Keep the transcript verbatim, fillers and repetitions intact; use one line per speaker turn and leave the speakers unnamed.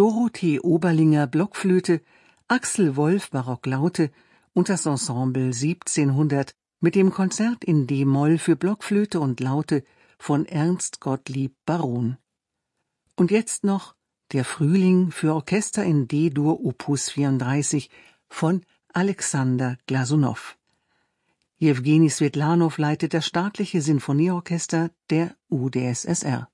Dorothee Oberlinger Blockflöte, Axel Wolf Barocklaute und das Ensemble siebzehnhundert mit dem Konzert in D-Moll für Blockflöte und Laute von Ernst Gottlieb Baron. Und jetzt noch der Frühling für Orchester in D-Dur Opus vierunddreißig von Alexander Glasunow. Jewgeni Swetlanow leitet das staatliche Sinfonieorchester der U d S S R.